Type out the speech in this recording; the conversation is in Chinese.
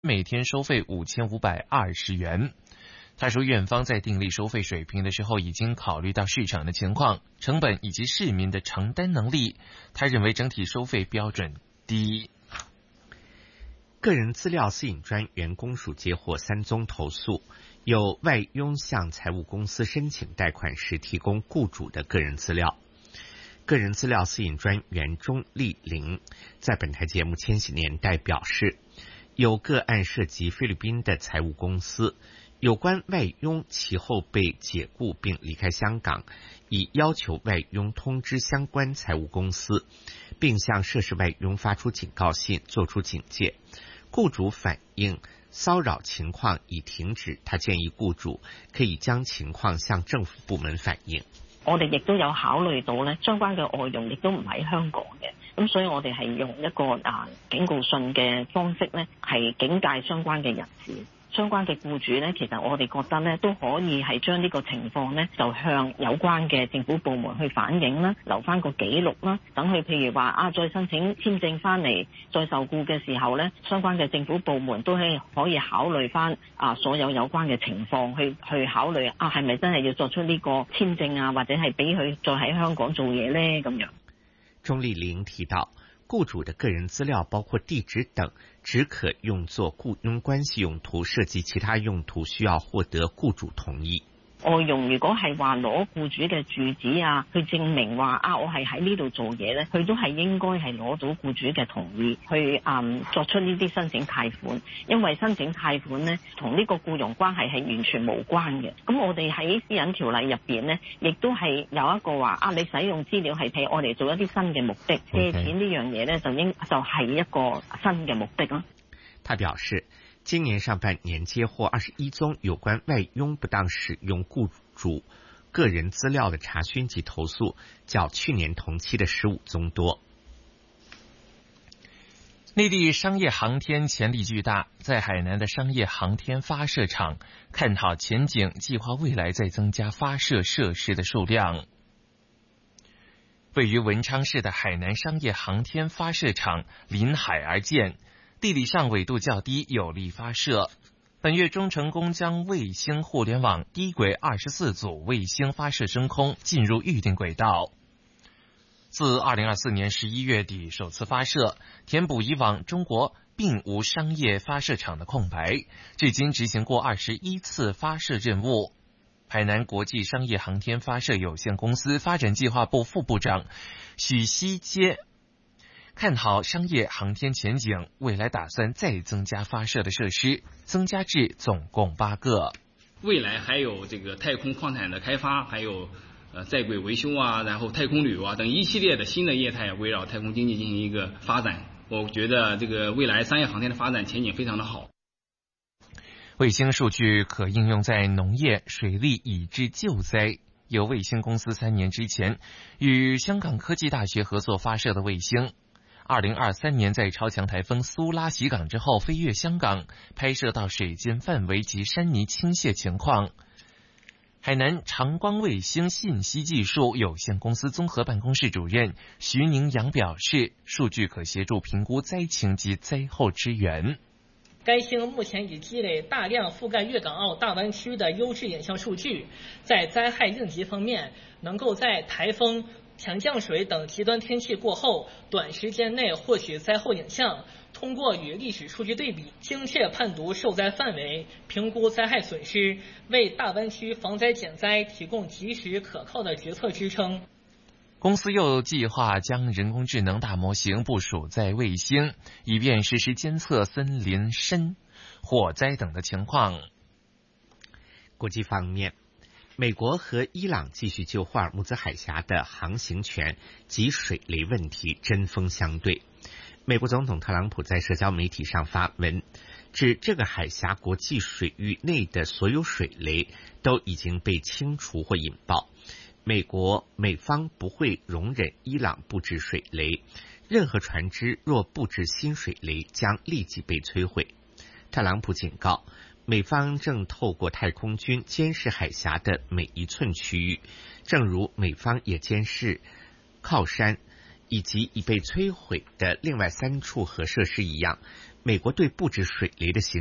每天收费5520元。他说，院方在订立收费水平的时候，已经考虑到市场的情况、成本以及市民的承担能力。他认为整体收费标准低。 个人资料私隐专员公署接获3宗投诉，有外佣向财务公司申请贷款时提供雇主的个人资料。个人资料私隐专员钟丽玲在本台节目《千禧年代》表示，有个案涉及菲律宾的财务公司，有关外佣其后被解雇并离开香港，已要求外佣通知相关财务公司，并向涉事外佣发出警告信，作出警戒。雇主反映骚扰情况已停止，他建议雇主可以將情況向政府部門反映。 我哋亦都有考慮到咧，相關嘅外傭亦都唔喺香港嘅，咁所以我哋係用一個警告信嘅方式咧，係警戒相關嘅人士。相關嘅僱主咧，其實我哋覺得咧都可以係將呢個情況咧，就向有關嘅政府部門去反映啦，留翻個記錄啦，等佢譬如話再申請簽證翻嚟再受僱嘅時候咧，相關嘅政府部門都係可以考慮翻所有關嘅情況，去考慮係咪真係要作出呢個簽證或者係俾佢再喺香港做嘢咧咁樣。 鍾麗玲提到，雇主的个人资料包括地址等，只可用作雇佣关系用途，涉及其他用途需要获得雇主同意。 外傭如果係話攞僱主嘅住址去證明話我係喺呢度做嘢咧，佢都係應該係攞到僱主嘅同意去作出呢啲申請貸款，因為申請貸款咧同呢個僱傭關係係完全無關嘅。咁我哋喺私隱條例入邊咧，亦都係有一個話你使用資料係俾我哋做一啲新嘅目的，借錢呢樣嘢咧就係一個新嘅目的咯。 他表示，今年上半年接獲21宗有關外傭不當使用雇主個人資料的查詢及投訴，較去年同期的15宗多。 內地商業航天潛力巨大，在海南的商業航天發射場看好前景，計劃未來再增加發射設施的數量。位於文昌市的海南商業航天發射場臨海而建，地理上纬度較低，有利發射。本月中成功將衛星互聯網低軌24組衛星發射升空，進入預定軌道。自2024年11月底首次發射，填補以往中國並無商業發射場的空白，至今執行過21次發射任務。海南國際商業航天發射有限公司發展計劃部副部長許希街看好商業航天前景，未來打算再增加發射的設施，增加至總共8個。 未來還有這個太空礦產的開發，還有在軌維修然後太空旅遊等一系列的新的業態圍繞太空經濟進行一個發展。我覺得這個未來商業航天的發展前景非常的好。 衛星數據可應用在農業、水利以至救災。有衛星公司3年之前與香港科技大學合作發射的衛星，2023年在超強颱風蘇拉襲港之後飛越香港，拍攝到水間範圍及山泥傾瀉情況。海南長光衛星信息技術有限公司綜合辦公室主任徐寧陽表示，數據可協助評估災情及災後支援。 該星目前已積累大量覆蓋粵港澳大灣區的優質影像數據，在災害應急方面，能夠在颱風、強降水等極端天氣過後，短時間內獲取災後影像，通過與歷史數據對比，精確判讀受災範圍，評估災害損失，為大灣區防災減災提供及時可靠的決策支撐。 公司又計劃將人工智能大模型部署在衛星，以便實時監測森林深、火災等的情況。 國際方面，美國和伊朗繼續就霍爾木茲海峽的航行權及水雷問題針鋒相對。美國總統特朗普在社交媒體上發文，指這個海峽國際水域內的所有水雷都已經被清除或引爆。美方不會容忍伊朗布置水雷，任何船隻若布置新水雷將立即被摧毀。特朗普警告，美方正透過太空軍監視海峽的每一寸區域，正如美方也監視靠山以及已被摧毀的另外3處核設施一樣， 美国对布置水雷的行